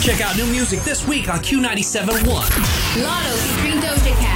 Check out new music this week on Q97.1. Lotto featuring Doja Cat.